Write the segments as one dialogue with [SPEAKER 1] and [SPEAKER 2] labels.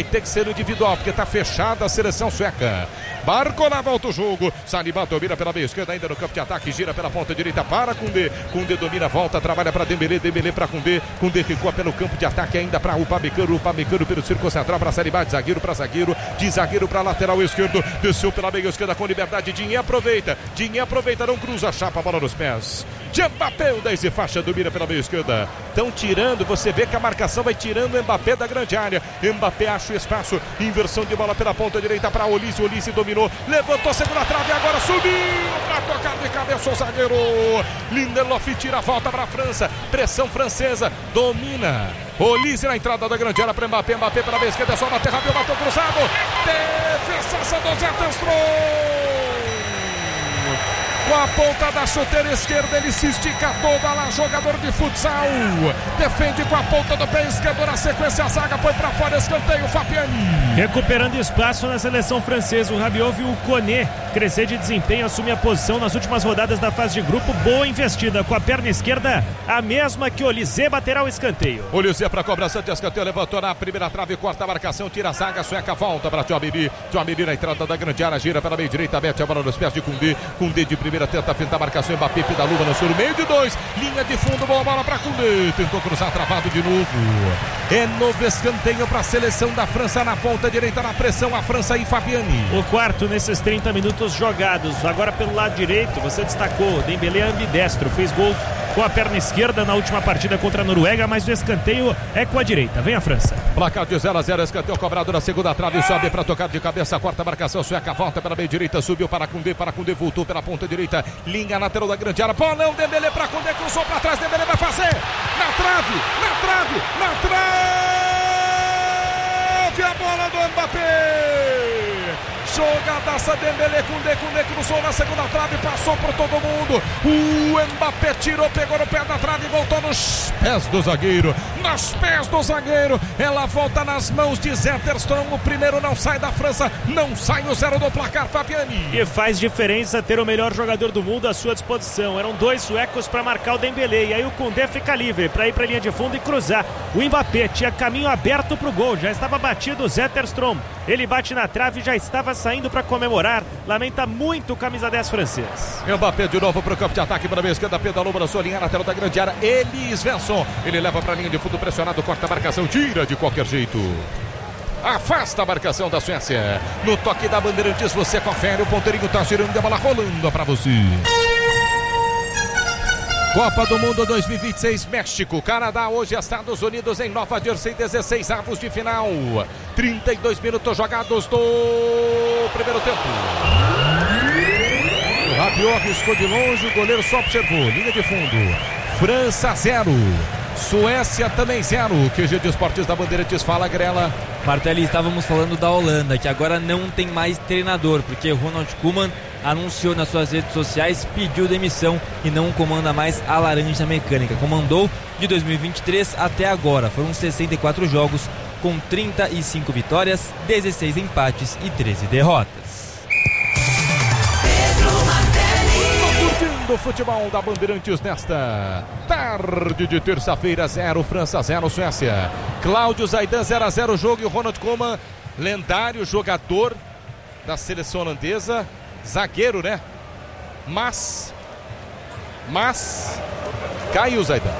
[SPEAKER 1] ter que ser individual, porque tá fechada a seleção sueca. Barcola volta o jogo. Saliba domina pela meia esquerda, ainda no campo de ataque, gira pela ponta direita para Koundé. Koundé domina, volta, trabalha para Dembélé, Dembélé para Koundé. Koundé recua pelo campo de ataque ainda para Upamecano pelo círculo central para Saliba, de zagueiro para zagueiro, de zagueiro para lateral esquerdo. Desceu pela meia esquerda com liberdade. Dinho aproveita, não cruza, chapa a bola nos pés. De Mbappé, o 10 e faixa, domina pela meia esquerda. Estão tirando, você vê que a marcação vai tirando o Mbappé da grande área. Mbappé acha o espaço, inversão de bola pela ponta direita para Olise. Olise dominou, levantou, segunda trave, agora subiu para tocar de cabeça o zagueiro. Lindelof tira a volta para a França, pressão francesa, domina. Olise na entrada da grande área para Mbappé, Mbappé pela meia esquerda, só na terra, bateu cruzado. Defesa do Zé Testron. Com a ponta da chuteira esquerda, ele se estica toda lá, jogador de futsal. Defende com a ponta do pé esquerdo, na sequência a zaga foi para fora, escanteio, Fabiani.
[SPEAKER 2] Recuperando espaço na seleção francesa, o Rabiot viu o Koné crescer de desempenho, assumir a posição nas últimas rodadas da fase de grupo. Boa investida com a perna esquerda, a mesma que Olise, baterá o escanteio.
[SPEAKER 1] Olise para a cobrança de escanteio, levantou na primeira trave, corta a marcação, tira a zaga, sueca, volta para Tchouaméni. Tchouaméni na entrada da grande área, gira pela meia direita, mete a bola nos pés de Koundé. Koundé de primeira, tenta fintar a marcação, Mbappé da luva no sul, meio de dois, linha de fundo, boa bola para Koundé, tentou cruzar, travado de novo. É novo escanteio para a seleção da França na ponta direita, na pressão, a França e Fabiani.
[SPEAKER 2] O quarto nesses 30 minutos jogados. Agora pelo lado direito, você destacou, Dembélé ambidestro, fez gols com a perna esquerda na última partida contra a Noruega, mas o escanteio é com a direita. Vem a França.
[SPEAKER 1] Placar de 0-0, escanteio cobrado na segunda trave, sobe para tocar de cabeça, quarta marcação, sueca, volta pela meia direita, subiu para Koundé, voltou pela ponta direita, linha lateral da grande área, bolão, Dembélé para Koundé, cruzou para trás, Dembélé vai fazer, na trave, a bola do Mbappé. Jogadaça, Dembélé, Koundé cruzou na segunda trave, passou por todo mundo. O Mbappé tirou, pegou no pé da trave e voltou nos pés do zagueiro. Ela volta nas mãos de Zé Testron. O primeiro não sai da França, não sai o zero do placar, Fabiani.
[SPEAKER 2] E faz diferença ter o melhor jogador do mundo à sua disposição. Eram dois suecos para marcar o Dembélé, e aí o Koundé fica livre para ir para a linha de fundo e cruzar. O Mbappé tinha caminho aberto para o gol, já estava batido o Zé Testron. Ele bate na trave e já estava saindo para comemorar. Lamenta muito o camisa 10 francês.
[SPEAKER 1] Mbappé de novo para o campo de ataque, para a meia esquerda, pedalou para a sua linha lateral da grande área. Elis Svensson, ele leva para a linha de fundo pressionado, corta a marcação, tira de qualquer jeito. Afasta a marcação da Suécia. No toque da Bandeirantes você confere, o ponteirinho está girando e a bola rolando para você. Copa do Mundo 2026, México, Canadá, hoje Estados Unidos em Nova Jersey, 16 avos de final. 32 minutos jogados do primeiro tempo. O Rabiot arriscou de longe, o goleiro só observou. Linha de fundo. França 0. Suécia também 0. QG de Esportes da Bandeirantes, fala, Grela.
[SPEAKER 3] Martelli, estávamos falando da Holanda, que agora não tem mais treinador, porque Ronald Koeman anunciou nas suas redes sociais, pediu demissão e não comanda mais a Laranja Mecânica. Comandou de 2023 até agora. Foram 64 jogos com 35 vitórias, 16 empates e 13 derrotas.
[SPEAKER 1] Do futebol da Bandeirantes nesta tarde de terça-feira, 0 França, 0 Suécia. Cláudio Zaidan, 0-0 o jogo, e o Ronald Koeman, lendário jogador da seleção holandesa, zagueiro, né? Mas caiu o Zaidan.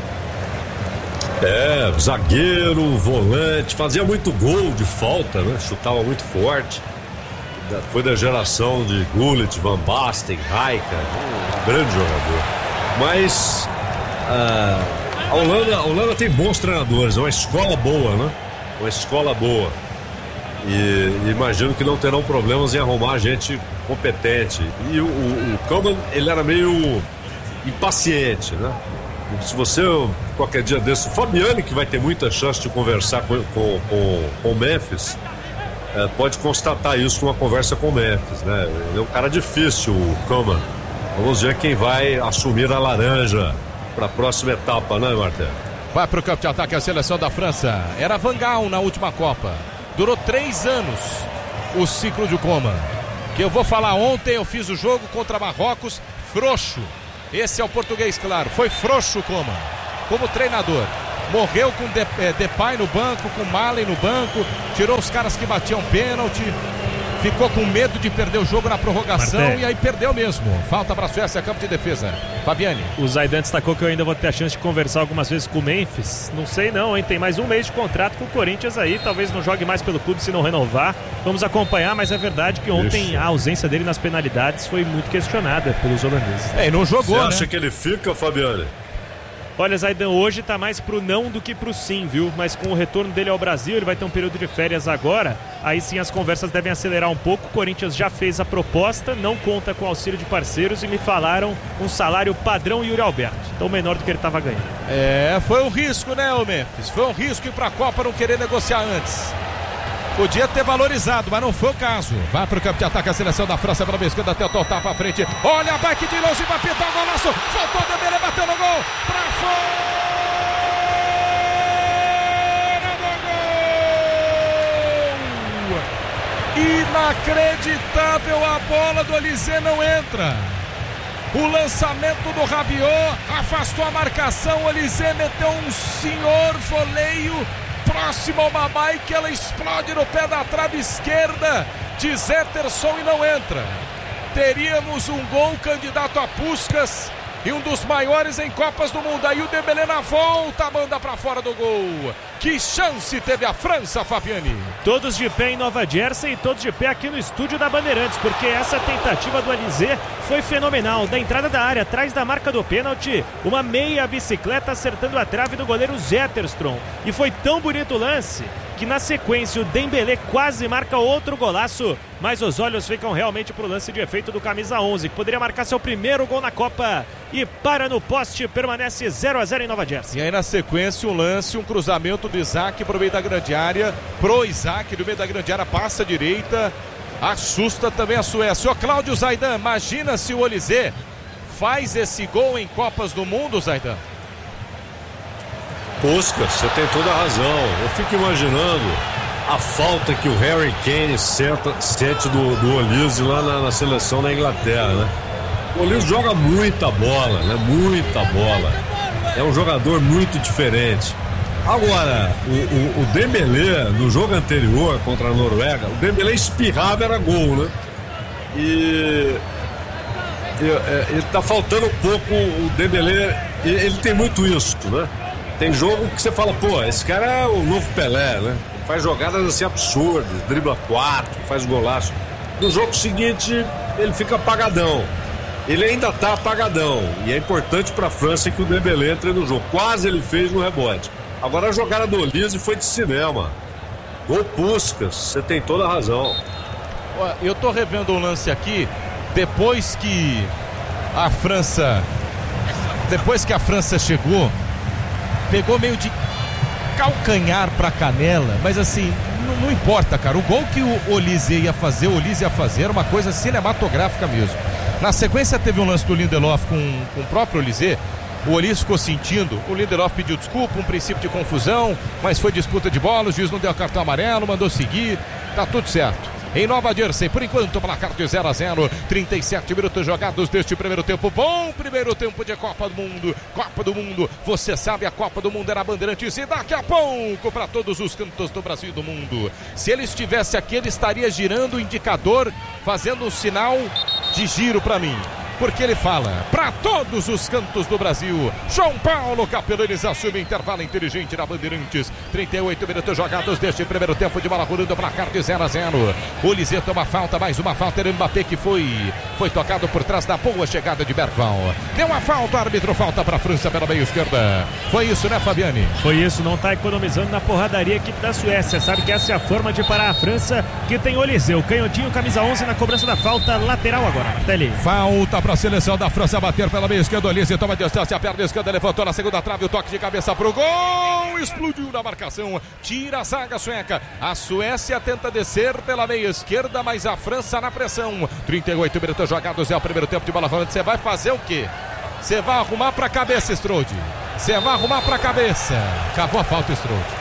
[SPEAKER 4] Zagueiro, volante, fazia muito gol de falta, né? Chutava muito forte. Foi da geração de Gullit, Van Basten, Rijkaard, um grande jogador. Mas a Holanda tem bons treinadores, é uma escola boa, né? Uma escola boa. E imagino que não terão problemas em arrumar gente competente. E o Koeman, ele era meio impaciente, né? Se você, qualquer dia desse, o Fabiani, que vai ter muita chance de conversar com o Memphis, pode constatar isso com uma conversa com o Memphis, né? Ele é um cara difícil, o Koeman. Vamos ver quem vai assumir a laranja para a próxima etapa, né, Martel?
[SPEAKER 1] Vai para o campo de ataque a seleção da França. Era Van Gaal na última Copa. Durou 3 anos o ciclo de Koeman. Que eu vou falar, ontem eu fiz o jogo contra Marrocos, frouxo. Esse é o português, claro. Foi frouxo o Koeman como treinador. morreu com Depay no banco, com Malen no banco, tirou os caras que batiam pênalti, ficou com medo de perder o jogo na prorrogação e aí perdeu mesmo. Falta para a Suécia, campo de defesa. Fabiane.
[SPEAKER 2] O Zaidan destacou que eu ainda vou ter a chance de conversar algumas vezes com o Memphis. Não sei não, hein? Tem mais um mês de contrato com o Corinthians aí. Talvez não jogue mais pelo clube se não renovar. Vamos acompanhar, mas é verdade que ontem a ausência dele nas penalidades foi muito questionada pelos holandeses.
[SPEAKER 1] E não jogou,
[SPEAKER 4] Você acha que ele fica, Fabiane?
[SPEAKER 2] Olha, Zaidan, hoje tá mais pro não do que pro sim, viu? Mas com o retorno dele ao Brasil, ele vai ter um período de férias agora. Aí sim as conversas devem acelerar um pouco. O Corinthians já fez a proposta, não conta com auxílio de parceiros e me falaram um salário padrão Yuri Alberto. Então menor do que ele tava ganhando.
[SPEAKER 1] Foi um risco, né, o Memphis? Foi um risco ir pra Copa não querer negociar antes. Podia ter valorizado, mas não foi o caso. Vai pro campo de ataque a seleção da França pela esquerda, até o total pra frente. Olha a back de longe, vai pintar o golaço. Faltou o Dembélé, bateu no gol. Pra fora do gol. Inacreditável, a bola do Olysée não entra. O lançamento do Rabiot afastou a marcação. O Olysée meteu um senhor voleio próximo ao Mamai, que ela explode no pé da trave esquerda de Zetterson e não entra. Teríamos um gol candidato a Puskás e um dos maiores em Copas do Mundo. Aí o Dembélé na volta manda pra fora do gol. Que chance teve a França, Fabiane?
[SPEAKER 2] Todos de pé em Nova Jersey e todos de pé aqui no estúdio da Bandeirantes, porque essa tentativa do Olysée foi fenomenal. Da entrada da área, atrás da marca do pênalti, uma meia bicicleta acertando a trave do goleiro Zetterstrom. E foi tão bonito o lance que na sequência o Dembélé quase marca outro golaço, mas os olhos ficam realmente pro lance de efeito do camisa 11, que poderia marcar seu primeiro gol na Copa, e para no poste, permanece 0-0 em Nova Jersey.
[SPEAKER 1] E aí na sequência um lance, um cruzamento do Isaac pro meio da grande área, Isaac do meio da grande área, passa à direita, assusta também a Suécia. Ô Cláudio Zaidan, imagina se o Olysée faz esse gol em Copas do Mundo, Zaidan.
[SPEAKER 4] Puskás, você tem toda a razão. Eu fico imaginando a falta que o Harry Kane sente do Olysée lá na seleção da Inglaterra, né? O Olysée joga muita bola, né? Muita bola. É um jogador muito diferente. Agora, o Dembélé, no jogo anterior contra a Noruega, o Dembélé espirrava, era gol, né? E ele tá faltando um pouco o Dembélé, ele tem muito isso, né? Tem jogo que você fala, pô, esse cara é o novo Pelé, né? Faz jogadas assim absurdas, dribla 4, faz golaço. No jogo seguinte, ele fica apagadão. Ele ainda tá apagadão. E é importante pra França que o Dembélé entre no jogo. Quase ele fez no rebote. Agora a jogada do Olysée foi de cinema. Gol Puskás, você tem toda a razão.
[SPEAKER 1] Eu tô revendo o lance aqui, depois que a França chegou, pegou meio de calcanhar pra canela, mas assim, não importa, cara. O gol que o Olysée ia fazer, era uma coisa cinematográfica mesmo. Na sequência teve um lance do Lindelof com o próprio Olysée. O Olysée ficou sentindo, o Lindelof pediu desculpa, um princípio de confusão, mas foi disputa de bola, o juiz não deu cartão amarelo, mandou seguir, tá tudo certo. Em Nova Jersey, por enquanto, placar de 0-0, 37 minutos jogados deste primeiro tempo. Bom primeiro tempo de Copa do Mundo. Copa do Mundo, você sabe, a Copa do Mundo era Bandeirantes e daqui a pouco para todos os cantos do Brasil e do mundo. Se ele estivesse aqui, ele estaria girando o indicador, fazendo um sinal de giro para mim. Porque ele fala para todos os cantos do Brasil. João Paulo Capelanes assume intervalo inteligente na Bandeirantes. 38 minutos jogados deste primeiro tempo de bola rolando, placar de 0-0. O Olysée toma falta, mais uma falta. Era o Mbappé que foi tocado por trás da boa chegada de Bergval. Deu a falta, árbitro, falta para a França pela meia esquerda. Foi isso, né, Fabiane?
[SPEAKER 2] Foi isso, não está economizando na porradaria a equipe da Suécia. Sabe que essa é a forma de parar a França, que tem o Olysée, o canhotinho, camisa 11 na cobrança da falta lateral agora. Tele.
[SPEAKER 1] Falta para a seleção da França bater pela meia esquerda. Olysée toma distância, a perna esquerda levantou na segunda trave, o toque de cabeça pro gol, explodiu na marcação, tira a zaga sueca. A Suécia tenta descer pela meia esquerda, mas a França na pressão. 38 minutos jogados, é o primeiro tempo de bola rolando. Você vai fazer o quê? Você vai arrumar pra cabeça, Strode. Você vai arrumar pra cabeça. Acabou a falta, Strode.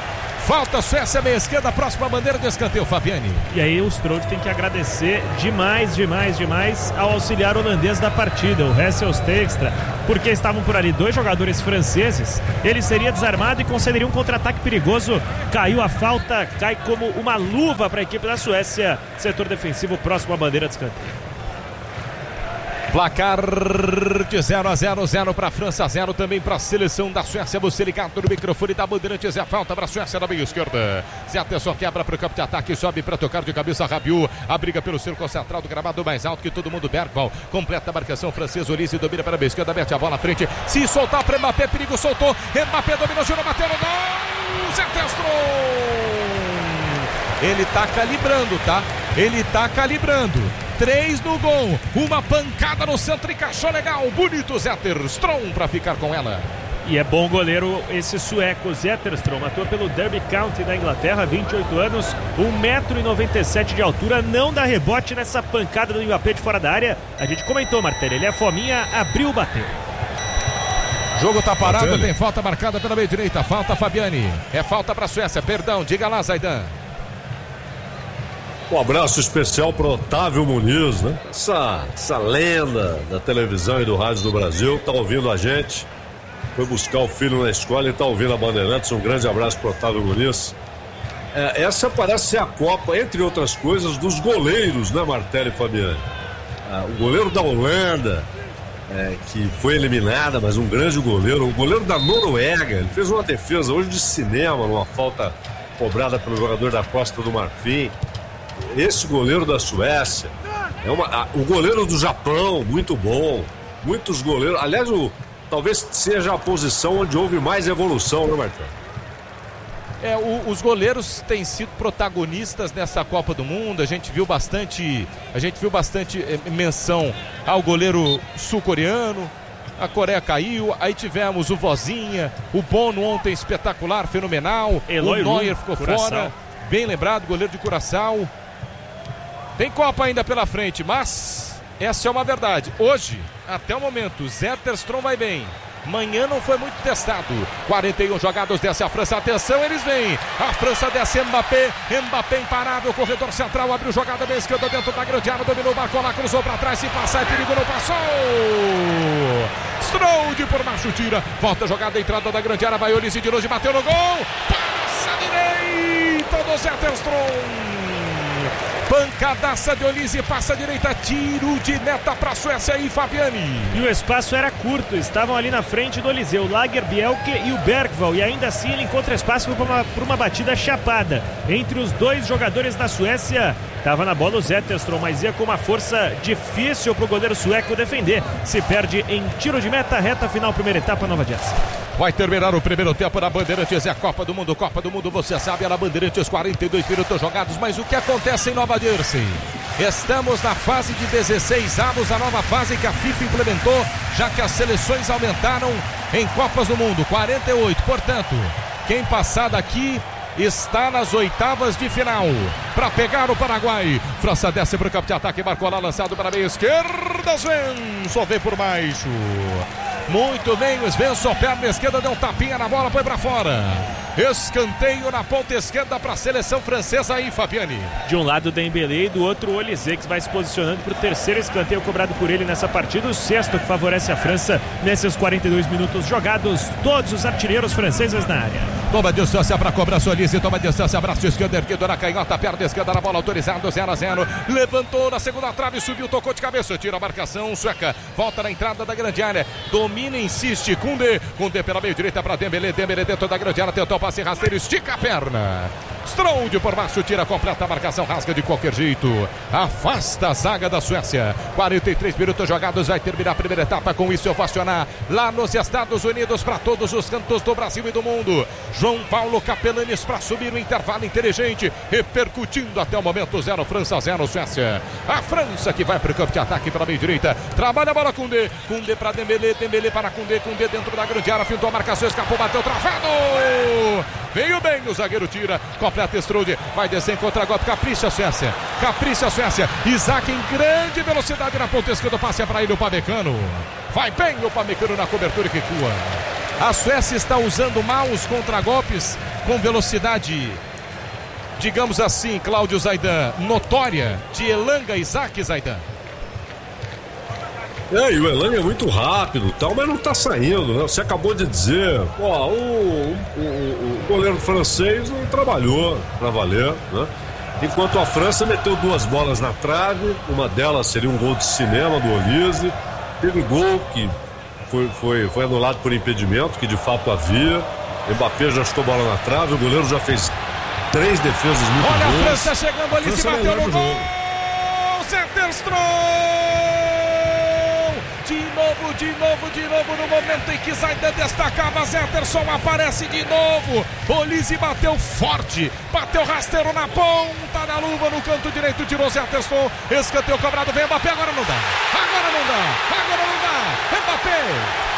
[SPEAKER 1] Falta Suécia, meia esquerda, próxima bandeira de escanteio, Fabiani.
[SPEAKER 2] E aí o Strode tem que agradecer demais ao auxiliar holandês da partida, o Hessel Steekstra, porque estavam por ali 2 jogadores franceses. Ele seria desarmado e concederia um contra-ataque perigoso. Caiu a falta, cai como uma luva para a equipe da Suécia. Setor defensivo próximo à bandeira de escanteio.
[SPEAKER 1] Placar de 0-0, 0 para a França, 0 também para a seleção da Suécia. Você ligado no microfone da Bandeirantes, é a falta para a Suécia na meia esquerda. Zé Atenção, quebra para o campo de ataque, sobe para tocar de cabeça Rabiot. A briga pelo círculo central do gramado mais alto que todo mundo. Bergval completa a marcação francesa. Olise domina para a meia esquerda, mete a bola à frente. Se soltar para Mbappé, perigo, soltou. Mbappé dominou, girou, bateu no gol. Zé Ele tá calibrando, tá? Ele tá calibrando. 3 no gol, uma pancada no centro, encaixou legal, bonito Zetterstrom para ficar com ela.
[SPEAKER 2] E é bom goleiro esse sueco, Zetterstrom, atua pelo Derby County da Inglaterra, 28 anos, 1,97 m de altura, não dá rebote nessa pancada do Mbappé de fora da área. A gente comentou, Martelli, ele é fominha, abriu, bateu.
[SPEAKER 1] Jogo tá parado, tem falta marcada pela meia direita, falta Fabiani, é falta para a Suécia, perdão, diga lá, Zaidan.
[SPEAKER 4] Um abraço especial para Otávio Muniz, né? Essa lenda da televisão e do rádio do Brasil, tá ouvindo a gente. Foi buscar o filho na escola e tá ouvindo a Bandeirantes. Um grande abraço para Otávio Muniz. Essa parece ser a Copa, entre outras coisas, dos goleiros, né, Martelli e Fabiani? O goleiro da Holanda, que foi eliminada, mas um grande goleiro. O goleiro da Noruega, ele fez uma defesa hoje de cinema, numa falta cobrada pelo jogador da Costa do Marfim. Esse goleiro da Suécia, o goleiro do Japão, muito bom. Muitos goleiros, aliás, talvez seja a posição onde houve mais evolução, né, Marcelo?
[SPEAKER 1] Os goleiros têm sido protagonistas nessa Copa do Mundo. A gente viu bastante menção ao goleiro sul-coreano. A Coreia caiu, aí tivemos o Vozinha, o Bono ontem espetacular, fenomenal.
[SPEAKER 2] Eloy
[SPEAKER 1] o Neuer ficou fora, bem lembrado, goleiro de Curaçao. Tem Copa ainda pela frente, mas essa é uma verdade. Hoje, até o momento, Zetterstrom vai bem. Manhã não foi muito testado. 41 jogados, desce a França. Atenção, eles vêm. A França desce Mbappé. Mbappé imparável. Corredor central. Abriu jogada bem esquerda dentro da grande área. Dominou o Barcola. Cruzou para trás. Se passar é perigo. Não passou. Strode por baixo. Tira. Volta a jogada. Entrada da grande área. Vai Olise de longe. Bateu no gol. Passa direita do Zetterstrom. Pancadaça de Olise, passa a direita, tiro de meta para a Suécia e Fabiani.
[SPEAKER 2] E o espaço era curto, estavam ali na frente do Olise, o Lagerbielke e o Bergval, e ainda assim ele encontra espaço para uma batida chapada. Entre os 2 jogadores da Suécia, estava na bola o Zetterstrom, mas ia com uma força difícil para o goleiro sueco defender. Se perde em tiro de meta, reta final, primeira etapa, Nova Jersey.
[SPEAKER 1] Vai terminar o primeiro tempo na Bandeirantes, é a Copa do Mundo, você sabe, é na Bandeirantes, 42 minutos jogados, mas o que acontece em Nova Jersey? Estamos na fase de 16avos, a nova fase que a FIFA implementou, já que as seleções aumentaram em Copas do Mundo, 48, portanto, quem passar daqui está nas oitavas de final para pegar o Paraguai. França desce para o campo de ataque, Barcola lançado para a meia esquerda, Svensson vem por baixo. Muito bem, o Svensson, perna esquerda, deu um tapinha na bola, foi para fora. Escanteio na ponta esquerda para a seleção francesa aí, Fabiani.
[SPEAKER 2] De um lado Dembélé e do outro o Olise, que vai se posicionando para o terceiro escanteio cobrado por ele nessa partida, o sexto que favorece a França nesses 42 minutos jogados, todos os artilheiros franceses na área.
[SPEAKER 1] Toma distância para cobrar Olise, toma distância, braço esquerdo erguido na canhota, perna esquerda na bola, autorizado, 0-0, levantou na segunda trave, subiu, tocou de cabeça, tira a marcação sueca, volta na entrada da grande área, domina, insiste, Koundé pela meio direita para Dembélé dentro da grande área, tentou passe rasteiro, estica a perna. Strode por baixo, tira completa a marcação, rasga de qualquer jeito, afasta a zaga da Suécia. 43 minutos jogados, vai terminar a primeira etapa. Com isso, ovacionar lá nos Estados Unidos para todos os cantos do Brasil e do mundo. João Paulo Capelanes para subir no intervalo inteligente, repercutindo até o momento 0 França, 0 Suécia. A França que vai para o campo de ataque pela meia direita, trabalha a bola Koundé para Dembélé para Koundé dentro da grande área, fintou a marcação, escapou, bateu travado. Veio bem, o zagueiro tira, completa Strode, vai descer em contra-golpe, capricha a Suécia, Isaac em grande velocidade na ponta esquerda, passe para ele o Pamecano, vai bem o Pamecano na cobertura e recua. A Suécia está usando mal os contragolpes com velocidade, digamos assim, Cláudio Zaidan, notória, de Elanga Isaac, Zaidan.
[SPEAKER 4] E o Elanga é muito rápido, tal, mas não tá saindo, né? Você acabou de dizer, o goleiro francês não trabalhou pra valer, né? Enquanto a França meteu 2 bolas na trave, uma delas seria um gol de cinema do Olise, teve gol que foi anulado por impedimento, que de fato havia. Mbappé já chutou bola na trave, o goleiro já fez 3 defesas muito boas.
[SPEAKER 1] Olha a França chegando ali, se bateu no gol. Zetterstrom! De novo, no momento em que Zaidan destacava, Zetterson aparece de novo. Olise bateu forte, bateu rasteiro na ponta da luva no canto direito, tirou Zetterson, escanteio cobrado, vem Mbappé, agora não dá. Mbappé